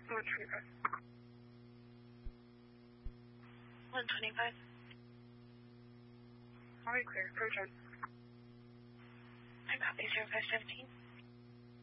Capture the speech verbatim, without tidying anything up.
one twenty-five. one twenty-five. All right, clear. Approach on. I copy zero five seventeen.